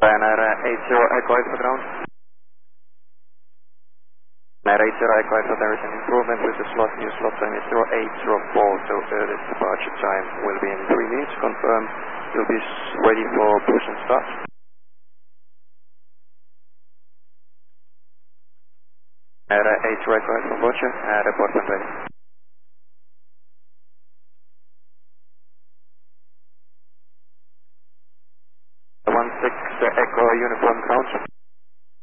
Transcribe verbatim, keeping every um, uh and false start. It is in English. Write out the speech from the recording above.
Ryanair eight zero Echo Alpha ground. Ryanair eight zero Echo Alpha, there is an improvement with the slot. New slot time is zero eight zero four, so earliest departure time will be in three minutes. Confirm you'll be ready for push and start. Ryanair eight zero Echo Alpha, Roger, uh, report when ready. one six Echo Uniform Count.